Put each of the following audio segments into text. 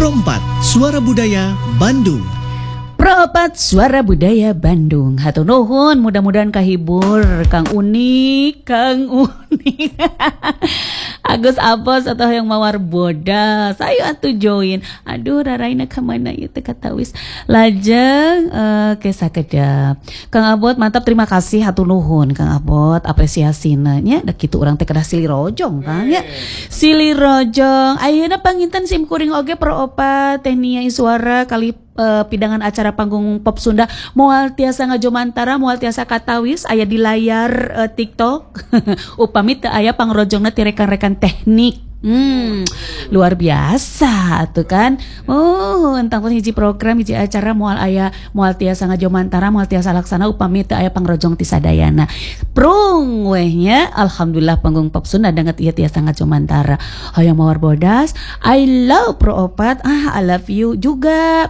Pro 4 Suara Budaya Bandung. Pro 4 Suara Budaya Bandung. Hatur nuhun, mudah-mudahan kahibur Kang Unik, Agus Apos atau yang mawar bodas. Ayo atuh join. Aduh raraina kemana ya teh katawis. Lajeng kisah kedap. Kang Abot mantap, terima kasih hatur nuhun Kang Abot, apresiasina nya da kitu urang teh kedah silih rojong Kang ya. Silih rojong. Ayeuna panginten sim kuring oge Pro 4 teh Nia Iswara kali pidangan acara panggung pop Sunda moal tiasa ngajomantara, moal tiasa katawis aya di layar TikTok. Upami teu aya pangrojongna ti rekan-rekan teknik. Luar biasa tuh kan. Entang pun hiji program, hiji acara moal aya, moal tiasa ngajomantara, moal tiasa laksana upami teu aya pangrojong ti sadayana. Prung wehnya alhamdulillah panggung pop Sunda danget ieu tiasa ngajomantara. Hoyong mawar bodas, I love Pro 4. I love you juga.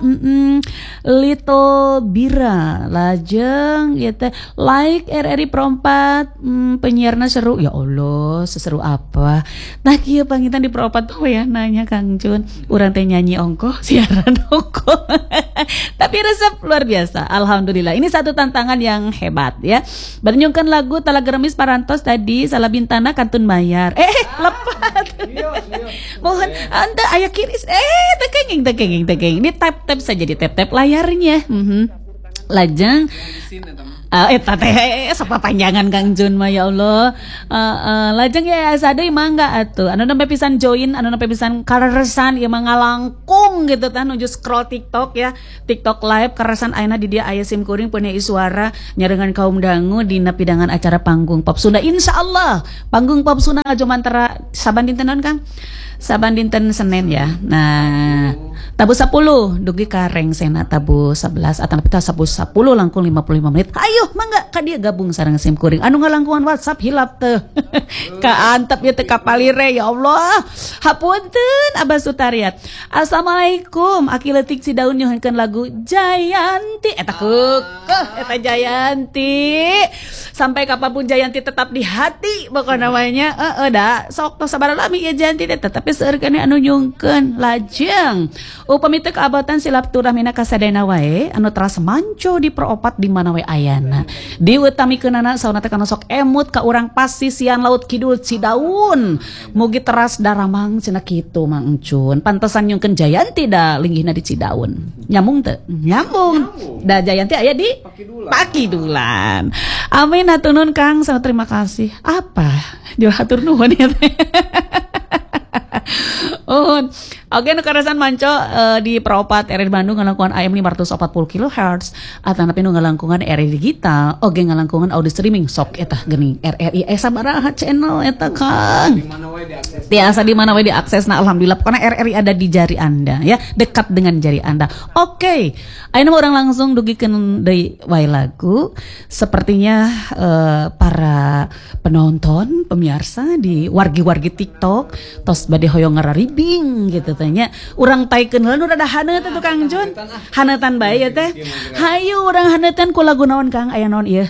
Little Bira lajeng ya teh like RRI Pro 4. Penyiarna seru ya Allah, seseru apa. Nah kieu pangitan di Pro 4 tuh ya nanya Kang Jun, urang teh nyanyi ongko, siaran ongko. Tapi resep luar biasa, alhamdulillah. Ini satu tantangan yang hebat ya. Bernyungkan lagu Talagremis Parantos tadi salah bintana kantun bayar. Lepat. Mohon anda aya kiris. Tekenging. Ini tap saja di tap layarnya. Lajeng eta teh sapa panjangan Kang Jun mah ya Allah. Lajeng ya sadeu mangga atuh anu nembe pisan join, anu nembe pisan kareresan ieu mah ngalangkung gitu tah nuju scroll TikTok ya. TikTok live kareresan ayeuna di dia aya sim kuring Peuneui Iswara nyarengan kaum dangu dina pidangan acara panggung pop Sunda. Insyaallah panggung pop Sunda ngajomantara saban dinten naon Kang? Saban dinten Senin ya. Nah, tabu 10 dugi kareng sena tabu 11 atau pita tabu 10 langkung 55 menit. Ayo mangga ka dia gabung sareng sim kuring anu ngalangkungan WhatsApp hilap teu. Kaantep ieu teh kapalire ya Allah. Hapunten Abah Sutariat. Assalamualaikum. Aki leutik si daun nyohankeun lagu Jayanti. Eta keukeuh eta Jayanti. Sampai kapanpun Jayanti tetap di hati pokoknya namanya. Da sok tos sabar lami ieu Jayanti teh tetapi seueur kana anu nyungkeun lajeng. Upami teu kaabatan silap turahmina kasadayana wae anu teras manco di Pro 4 di mana wae ayana. Diutamikeunana sauna teh kana sok emut ka urang pasisian laut kidul Cidaun. Mugi teras daramang cenah kitu Mang Encun. Pantesan nyungkeun Jayanti da linggihna di Cidaun. Nyambung teu? Nyambung. Da Jayanti aya di Pakidulan. Amin hatur nuhun Kang, sangat terima kasih. Apa? Dia hatur nuhun ya teh. Oke, nu karesan manco di Pro 4 RRI Bandung ngalangkungan AM 540 kHz atau nu ngalangkungan RRI digital oge ngalangkungan audio streaming sok eta geuning RRI sabaraha channel eta Kang. Tiasa di mana we diaksesna alhamdulillah pokona RRI ada di jari Anda ya, dekat dengan jari Anda. Oke. Ayeuna urang langsung dugikeun deui wae lagu. Sepertinya para penonton, pemirsa di wargi-wargi TikTok tos bade hoyong ngararibing gitu tanya. Urang taikeun heula nu rada haneut atuh Kang Jun. Haneutan bae ya teh. Hayu urang haneutan ku lagu naon Kang? Aya naon ieu?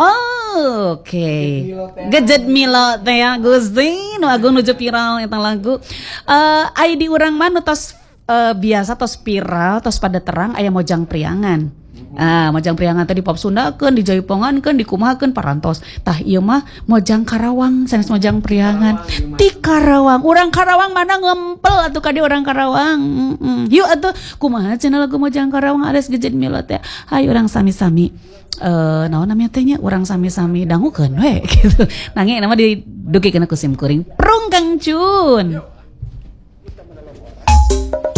Oke. Gejet Milo teh ya Gusti nu agung nuju viral eta lagu. Ai di urang mah nu tos biasa tos viral tos pada terang aya Mojang Priangan. Mojang Priangan teh di pop Sundakeun, di Jaipongankeun, dikumahakeun parantos. Tah ieu mah Mojang Karawang, sanes Mojang Priangan. Ti Karawang, urang Karawang mana ngempel atuh ka di urang Karawang. Yuk atuh kumaha cenah lagu Mojang Karawang ales Gejet Milo teh. Hayu urang sami-sami naon namanya teh nya urang sami-sami dangukeun we gitu. Nanging nama didugikeun ku sim kuring. Prung Kang Jun.